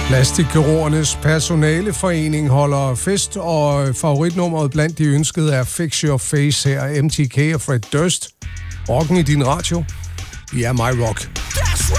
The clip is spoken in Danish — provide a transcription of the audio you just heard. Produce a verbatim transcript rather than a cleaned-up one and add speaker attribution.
Speaker 1: Plastikkirurgernes personaleforening holder fest, og favoritnummeret blandt de ønskede er Fix Your Face her, M T K og Fred Durst. Rocken i din radio. Vi er My Rock.